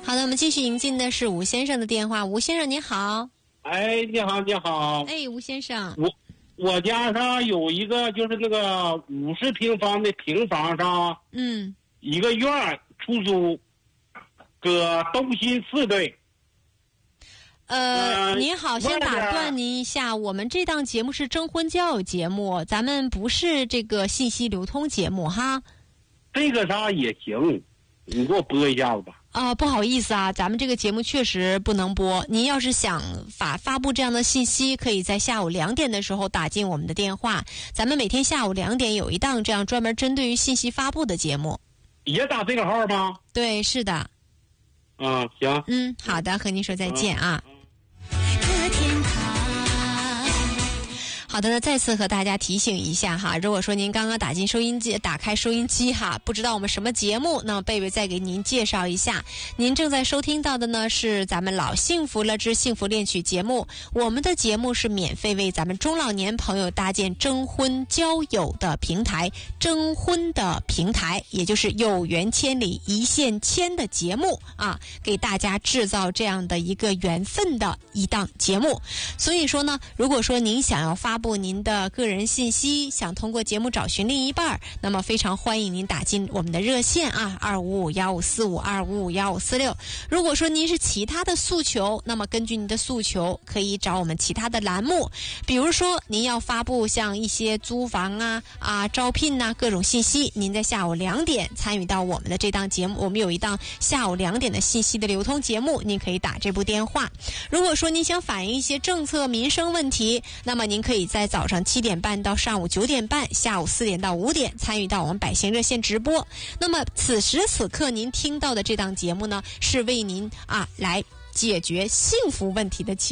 好的，我们继续迎进的是吴先生的电话。吴先生您好。 哎，你好，你好。 哎，吴先生， 我家上有一个就是那个50平方的平房上，一个院出租，搁东西4队。 您好，先打断您一下，我们这档节目是征婚交友节目，咱们不是这个信息流通节目哈。 这个啥也行，你给我播一下子吧。 不好意思啊，咱们这个节目确实不能播。您要是想发布这样的信息，可以在下午2点的时候打进我们的电话。咱们每天下午2点有一档这样专门针对于信息发布的节目。 也打这个号吗？ 对，是的。 行。 好的，和您说再见啊。好的呢，再次和大家提醒一下哈，如果说您刚刚打开收音机哈，不知道我们什么节目，那么贝贝再给您介绍一下。您正在收听到的呢是咱们老幸福了之幸福恋曲节目，我们的节目是免费为咱们中老年朋友搭建征婚交友的平台，征婚的平台，也就是有缘千里一线牵的节目啊，给大家制造这样的一个缘分的一档节目。所以说呢，如果说您想要发布您的个人信息，想通过节目找寻另一半，那么非常欢迎您打进我们的热线啊，2551545，2551546。如果说您是其他的诉求，那么根据您的诉求可以找我们其他的栏目，比如说您要发布像一些租房招聘各种信息，您在下午2点参与到我们的这档节目，我们有一档下午2点的信息的流通节目，您可以打这部电话。如果说您想反映一些政策民生问题，那么您可以在早上7点半到上午9点半，下午4点到5点参与到我们百姓热线直播。那么此时此刻您听到的这档节目呢，是为您来解决幸福问题的节目。